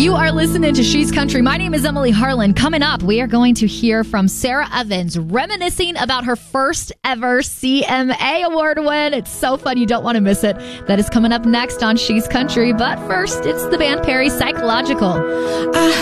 You are listening to She's Country. My name is Emily Harlan. Coming up, we are going to hear from Sarah Evans reminiscing about her first ever CMA award win. It's so fun. You don't want to miss it. That is coming up next on She's Country. But first, it's the band Perry Psychological.